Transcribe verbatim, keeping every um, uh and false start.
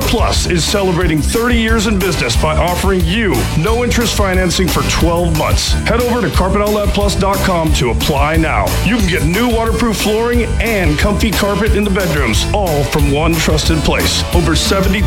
Plus is celebrating thirty years in business by offering you no interest financing for twelve months. Head over to carpet outlet plus dot com to apply now. You can get new waterproof flooring and comfy carpet in the bedrooms, all from one trusted place. Over seventy